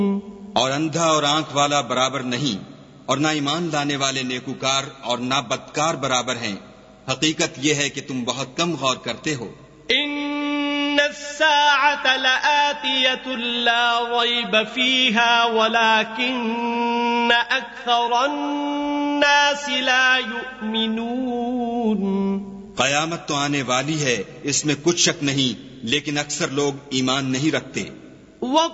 और अंधा और आंख वाला बराबर नहीं, और ना ईमान लाने वाले नेकूकार और ना बदकार बराबर हैं। हकीकत यह है कि तुम बहुत कम गौर करते हो। इन्नस्साअत लआतियतुन ला रैब फीहा वलाकिन्न अक्सरन्नास ला युमिनून। कयामत तो आने वाली है, इसमें कुछ शक नहीं, लेकिन अक्सर लोग ईमान नहीं रखते।